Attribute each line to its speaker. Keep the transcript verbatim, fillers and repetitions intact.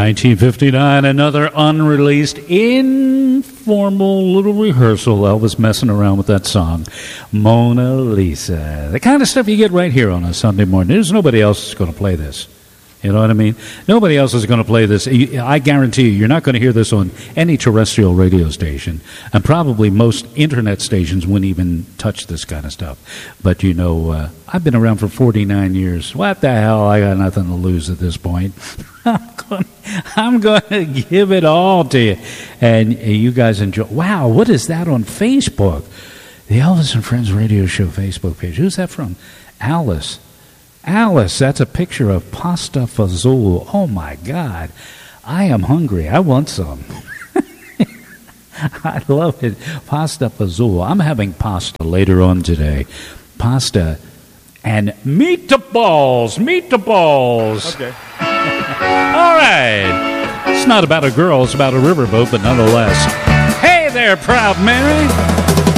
Speaker 1: nineteen fifty-nine, another unreleased informal little rehearsal. Elvis messing around with that song, Mona Lisa. The kind of stuff you get right here on a Sunday morning. There's nobody else that's going to play this. You know what I mean? Nobody else is going to play this. I guarantee you, you're not going to hear this on any terrestrial radio station. And probably most internet stations wouldn't even touch this kind of stuff. But, you know, uh, I've been around for forty-nine years. What the hell? I got nothing to lose at this point. I'm going to give it all to you. And you guys enjoy. Wow, what is that on Facebook? The Elvis and Friends Radio Show Facebook page. Who's that from? Alice. Alice, that's a picture of pasta fazool. Oh, my God. I am hungry. I want some. I love it. Pasta fazool. I'm having pasta later on today. Pasta and meatballs. Meatballs.
Speaker 2: Okay.
Speaker 1: All right. It's not about a girl. It's about a riverboat, but nonetheless. Hey there, proud Mary.